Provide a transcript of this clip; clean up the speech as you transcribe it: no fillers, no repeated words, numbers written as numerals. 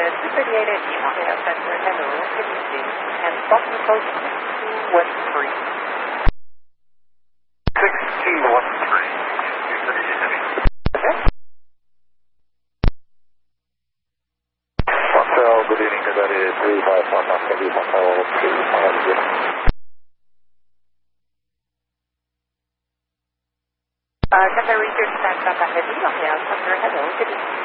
238 Montreal Center, hello, good evening, and Boston Coast 6213. 6213, Okay. Montreal, good evening, that is 351 Montreal, Montreal to Cafe Research Center, Papa Heavy, Montreal Center, hello, good evening.